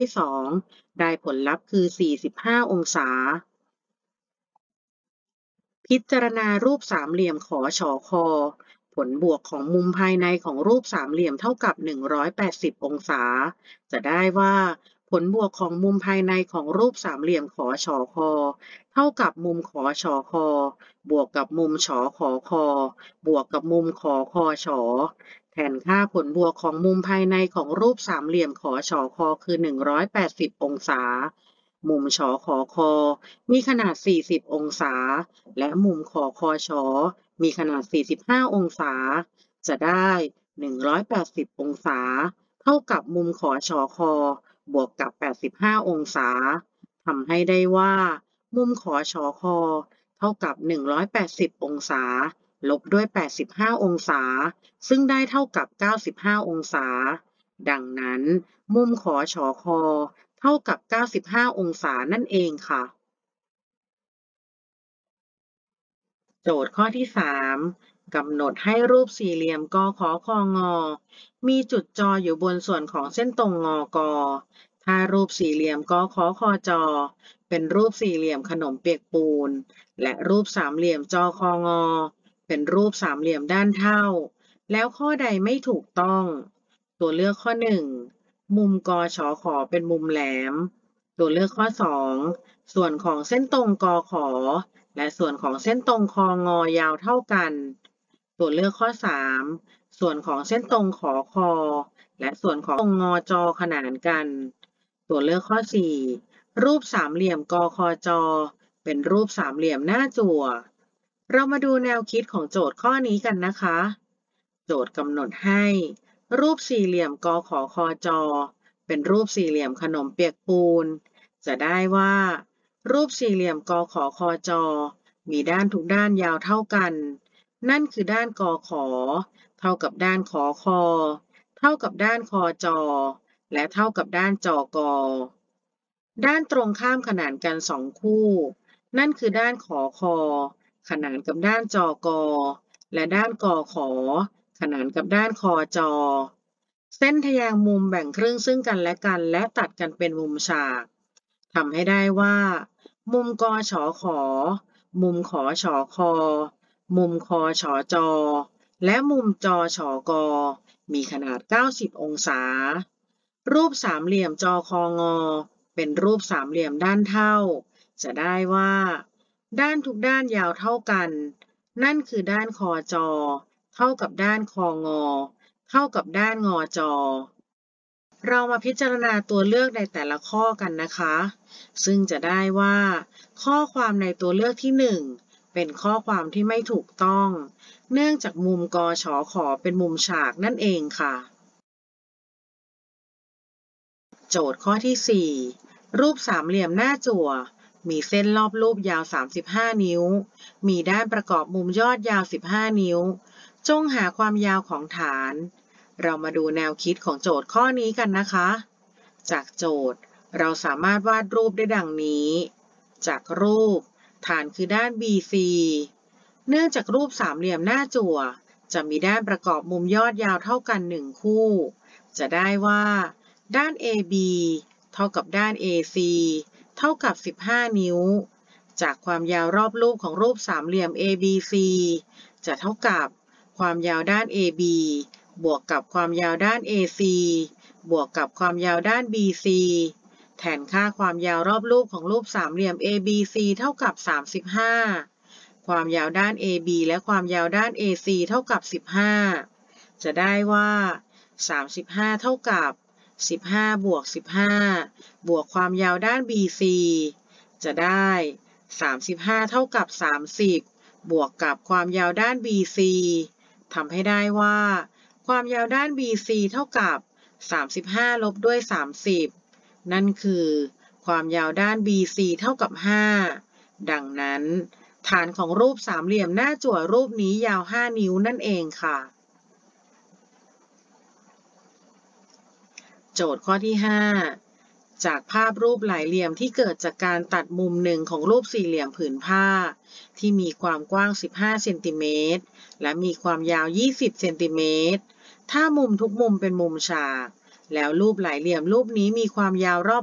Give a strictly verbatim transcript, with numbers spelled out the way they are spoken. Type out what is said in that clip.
ที่สองได้ผลลัพธ์คือสี่สิบห้าองศาพิจารณารูปสามเหลี่ยมขอชอคอผลบวกของมุมภายในของรูปสามเหลี่ยมเท่ากับหนึ่งร้อยแปดสิบองศาจะได้ว่าผลบวกของมุมภายในของรูปสามเหลี่ยมขอชอคอเท่ากับมุมขอชอคอบวกกับมุมชอขอคอบวกกับมุมขอคอชอแทนค่าผลบวกของมุมภายในของรูปสามเหลี่ยมขอชอคอคือหนึ่งร้อยแปดสิบองศามุมชอขอคอมีขนาดสี่สิบองศาและมุมขอคอชอมีขนาดสี่สิบห้าองศาจะได้หนึ่งร้อยแปดสิบองศาเท่ากับมุมขอชอคอบวกกับแปดสิบห้าองศาทำให้ได้ว่ามุมขอชอคอเท่ากับหนึ่งร้อยแปดสิบองศาลบด้วยแปดสิบห้าองศาซึ่งได้เท่ากับเก้าสิบห้าองศาดังนั้นมุมขอชอคอเท่ากับเก้าสิบห้าองศานั่นเองค่ะโจทย์ข้อที่สามกำหนดให้รูปสี่เหลี่ยมกขอคองอมีจุดจออยู่บนส่วนของเส้นตรงงอกอถ้ารูปสี่เหลี่ยมกขอคอจอเป็นรูปสี่เหลี่ยมขนมเปียกปูนและรูปสามเหลี่ยมจอคองอเป็นรูปสามเหลี่ยมด้านเท่าแล้วข้อใดไม่ถูกต้องตัวเลือกข้อหนึ่งมุมกชอขอเป็นมุมแหลมตัวเลือกข้อสองส่วนของเส้นตรงกขอและส่วนของเส้นตรงคองอยาวเท่ากันตัวเลือกข้อสามส่วนของเส้นตรงขอคอและส่วนของตรงงอจอขนานกันตัวเลือกข้อสี่รูปสามเหลี่ยมกคจเป็นรูปสามเหลี่ยมหน้าจั่วเรามาดูแนวคิดของโจทย์ข้อนี้กันนะคะโจทย์กำหนดให้รูปสี่เหลี่ยมกขอคจเป็นรูปสี่เหลี่ยมขนมเปียกปูนจะได้ว่ารูปสี่เหลี่ยมกขอคจมีด้านทุกด้านยาวเท่ากันนั่นคือด้านกขอเท่ากับด้านขอคอเท่ากับด้านคอจอและเท่ากับด้านจอกอด้านตรงข้ามขนานกันสองคู่นั่นคือด้านขอคอขนานกับด้านจอกอและด้านกอขอขนานกับด้านคอจอเส้นทแยงมุมแบ่งครึ่งซึ่งกันและกันและตัดกันเป็นมุมฉากทำให้ได้ว่ามุมกชอขอมุมขอชอคอมุมคอชอจอและมุมจอชอกอมีขนาดเก้าสิบองศารูปสามเหลี่ยมจอคองอเป็นรูปสามเหลี่ยมด้านเท่าจะได้ว่าด้านทุกด้านยาวเท่ากันนั่นคือด้านคอจอเท่ากับด้านคองอเท่ากับด้านงอจอเรามาพิจารณาตัวเลือกในแต่ละข้อกันนะคะซึ่งจะได้ว่าข้อความในตัวเลือกที่หนึ่งเป็นข้อความที่ไม่ถูกต้องเนื่องจากมุมกชอขอเป็นมุมฉากนั่นเองค่ะโจทย์ข้อที่สี่รูปสามเหลี่ยมหน้าจั่วมีเส้นรอบรูปยาวสามสิบห้านิ้วมีด้านประกอบมุมยอดยาวสิบห้านิ้วจงหาความยาวของฐานเรามาดูแนวคิดของโจทย์ข้อนี้กันนะคะจากโจทย์เราสามารถวาดรูปได้ดังนี้จากรูปฐานคือด้าน บี ซี เนื่องจากรูปสามเหลี่ยมหน้าจั่วจะมีด้านประกอบมุมยอดยาวเท่ากันหนึ่งคู่จะได้ว่าด้าน เอ บี เท่ากับด้าน เอ ซี เท่ากับสิบห้านิ้วจากความยาวรอบรูปของรูปสามเหลี่ยม เอ บี ซี จะเท่ากับความยาวด้าน เอ บี บวกกับความยาวด้าน เอ ซี บวกกับความยาวด้าน บี ซี แทนค่าความยาวรอบรูปของรูปสามเหลี่ยม เอ บี ซี เท่ากับสามสิบห้าความยาวด้าน เอ บี และความยาวด้าน เอ ซี เท่ากับสิบห้าจะได้ว่าสามสิบห้าเท่ากับสิบห้าบวกสิบห้าบวกความยาวด้าน บี ซี จะได้สามสิบห้าเท่ากับสามสิบบวกกับความยาวด้าน บี ซี ทำให้ได้ว่าความยาวด้าน บี ซี เท่ากับสามสิบห้าลบด้วยสามสิบนั่นคือความยาวด้าน บี ซี เท่ากับห้าดังนั้นฐานของรูปสามเหลี่ยมหน้าจั่วรูปนี้ยาวห้านิ้วนั่นเองค่ะโจทย์ข้อที่ห้าจากภาพรูปหลายเหลี่ยมที่เกิดจากการตัดมุมหนึ่งของรูปสี่เหลี่ยมผืนผ้าที่มีความกว้างสิบห้าเซนติเมตรและมีความยาวยี่สิบเซนติเมตรถ้ามุมทุกมุมเป็นมุมฉากแล้วรูปหลายเหลี่ยมรูปนี้มีความยาวรอบ